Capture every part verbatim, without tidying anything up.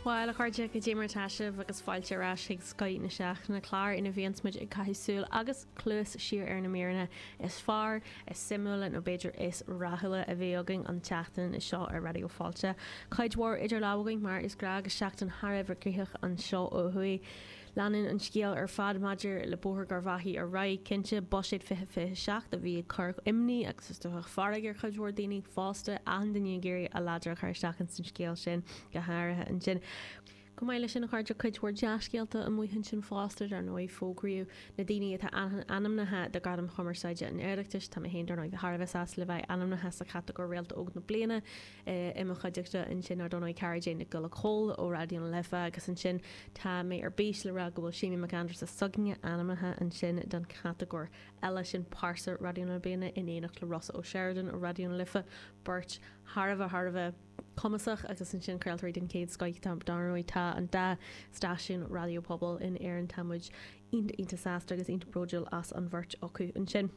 While a chuide go démar taiisih agus fáilte rás ag scoit na seach na chlár ina bhíonsmuid ag caiithsúil agus clús siar ar na méarna is fearr, is simúla nó beidir is rathaile a bhí agin an teachtain is seo ar radio fáilte. Caidhhar idir lágaing mar is gra go seachtain Haribh críoch an seo ó thuí. Leanan an scéal ar fad maidir le bóthir garmhaithí ar raidh cinnte boisiad fiche fiche seach a bhí cur imní agus is tuach farraigh ar chuidhhar daoine fásta an daine géirí a láidir chuir seachan san scéal sin go háirithe an sin. Go maiile sin chuide chuidhhar deascéalta a muohann sin fásta ar nó fógraíú na daine atá anamnathe de gadam chumarsaide an éireachtas tá héon ar nó bh Haribh as le bheith anamnathe sa chatta go réalta óg na bliana i mo chuideachta in sin ar donna carigé na gola cóil ó radioúna lefa agus an sin tá mé ar béis le ra go bhfuil séimi McAndrews a sugnne anamnathe an sin don categór eile sin pása radioúna bliana in éanacht le Ross ó Sheridan ó radioúna lefa Burt Haribh Haribh Comasach agus an sin creaaltarí den céad scoith tam darróid tá an da stáisiún radio pobl in éan tamuid int ínta sásta agus ínta pródúil as an bhirt acu an sin.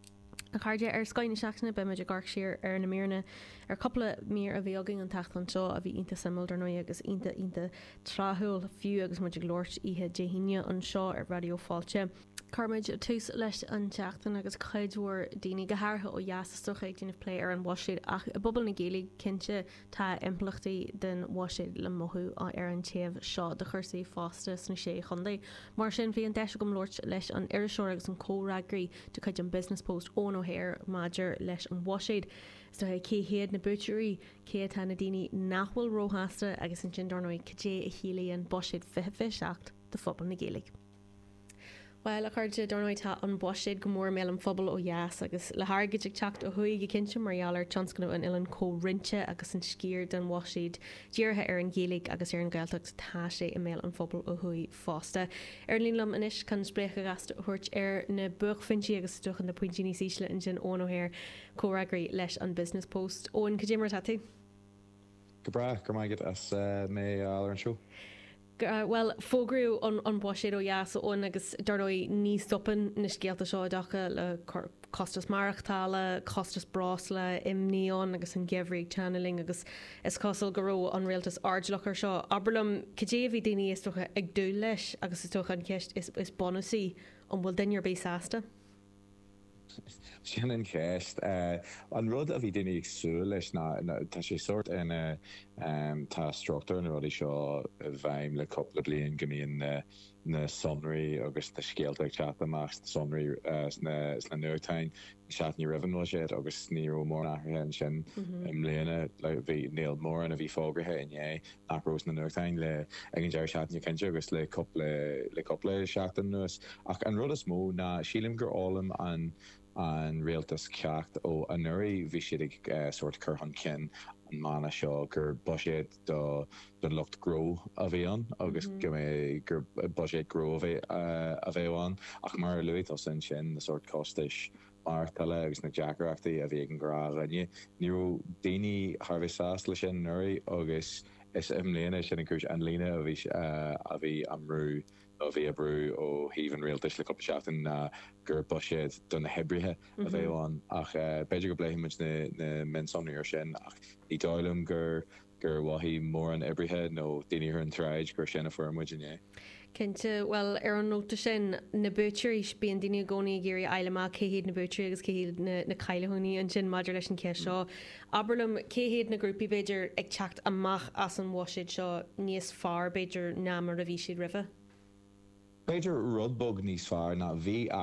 A chuide ar scoinna seachna be muid a gcarc siar ar na méarna ar coppla mír a bhí agin an teachlan seo a bhí ínta samil ar nó agus ínta ínta tráthúil fiú agus muid glóirt ihe déhíine an seo ar radio fáilte. Carmid tús leis an teachtain agus chuidhhar daoine go háirtha ó jaasstocha ag dtíanamh lé ar an bhaisiad ach i bobbal na géalaigh cinnte tá implachtaí den bhaisiad le mothú ar an taobh seo de chursaí fásta sna sé chundaí. Mar sin bhí an deise go mlóirt leis an iriseoir agus an córagraí de chuid an business post ón óhéir maidir leis an bhaisiad. So ha céhéad na butcherí cé tá na daoine nachhfuil róhasta agus an sin darnóid cé a chialaí an bhaisiad fiche seacht de phobal na géalaigh. Well a chuirte dornoid tá an bhaisiad go mór mé an phobal ó jaas agus le hágaid ag teacht ó thuí go cinnte marir tionscanú an ilan có rinte agus an scír den bhaisiad díortha ar an géalaigh agus ar an gailteach tá sé i mé an phobal ó thuí fásta. Ar lílam inis can sprécha gasta thuirt ar na buchfintí agus tuchan na pointíní sísle in sin ón óhéir córagraí leis an business post ón go démar tatú. Go bra go maigad as mé ar an siú. Uh, well, fógraú an, an bhaisiad ó jaas ón agus darróid ní stoppen na scéalta seo dacha le costas marachtála, costas brásla, imníón agus an gehraigh channeling agus is cosal goró an réaltas ardlachar seo. Aberlam cedéhí daoine is tucha ag dú leis agus is tucha an ceist is, is bonusaí an bhfuil dainnear béásta. Sin an ceist an rud a bhí duine agsú leis ná tá sé sort in tá struchtúr na rudí seo bhaim le coppla blion gomíon na sonraí agus tá scéalta ag chat amach sonraí na nuirtain seaní rihann sé agus níú mór nachthe an sin im léana le bhí níl mór a bhí fógrathe inné nachrós na nuirtain le ag an deir seaní cinnte agus le coppla le coppla seachtain nuas ach an rud is mó ná sílim gur álam an an réaltas ceacht ó an nuirí bhí siad ag uh, sort chur an cin an mána seo gur buisiad do don lucht gró a bhí an agus mm-hmm. go mé gur buisiad gró a bhí uh, a bhéháin ach mar luit os an sin na sort costais mar tala agus na jackreachtaí a bhí an grá rinne níú daoine Haribh sás lei sin nuirí agus is im léana sin an cúis an lína a bhí uh, a bhí amrú a bhí a brú ó híhann réaltas le coppaseachtain na gur buisiad don na hebrithe a bhéháin ach beidir go bléimiid na, na mensomní ar sin ach ní dáilm gur gur wahí mór an ebrithe nó daoine ar an tráid gur sin a formmuid inné. Cinnte well ar an nóta sin na butcherí bíon daine gcónaí géirí eileach céhéad na butcherí agus céhéad na, na caiileúnaí an sin maidir leis an ceis seo. Aberlam céhéad na grúpaí beidir ag teacht amach as an bhaisiad seo níos fearr beidir ná mar a bhí siad ribh. Beidir rudbog níos fearr ná bhí